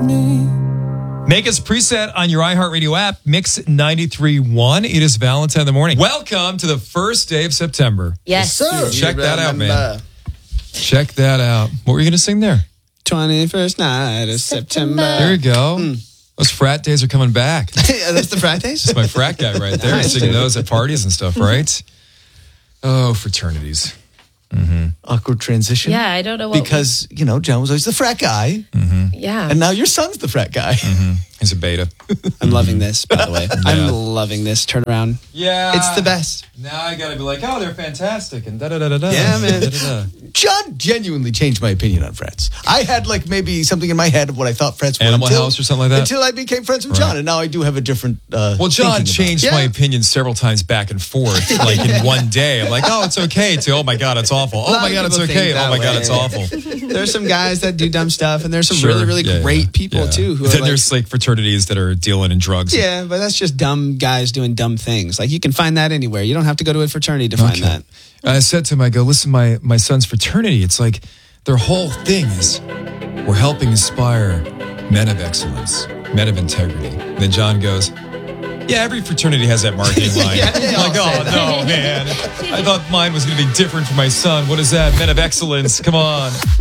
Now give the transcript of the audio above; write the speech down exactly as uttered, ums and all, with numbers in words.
Make us preset on your iHeartRadio app, Mix ninety-three point one. It is Valentine in the morning. Welcome to the first day of September. Yes, sir. Check that out, man. Check that out. What were you going to sing there? twenty-first night of September. There you go. Mm. Those frat days are coming back. That's the frat days? That's my frat guy right there. Nice, Singing dude. those at parties and stuff, right? Oh, fraternities. Mm-hmm. Awkward transition. Yeah, I don't know what Because, you know, John was always the frat guy. Mm-hmm. we, yeah. And now your son's the frat guy. Mm-hmm. He's a beta. I'm loving this, by the way. Yeah. I'm loving this turnaround. Yeah. It's the best. Now I got to be like, oh, they're fantastic. And da-da-da-da-da. Yeah, man. Da-da-da. John genuinely changed my opinion on frats. I had like maybe something in my head of what I thought frats were. Animal until, House or something like that? Until I became friends with Right. John. And now I do have a different uh Well, John thinking about changed it. my Yeah. opinion several times back and forth, like in one day. I'm like, oh, it's okay. To, oh, my God, it's awful. Oh, lot my of God, it's people okay. think Oh, that my God, way. it's awful. There's some guys that do dumb stuff, and there's some Sure. really, really Yeah, great yeah. people, Yeah. too, who are Then like, there's like fraternities that are dealing in drugs. yeah, but that's just dumb guys doing dumb things. Like, you can find that anywhere. You don't have to go to a fraternity to find Okay. that. I said to him, I go, listen, my, my son's fraternity, it's like their whole thing is we're helping inspire men of excellence, men of integrity. And then John goes, yeah, every fraternity has that marketing line. Yeah, they I'm like, all say oh, that. no, man. I thought mine was going to be different for my son. What is that? Men of excellence. Come on.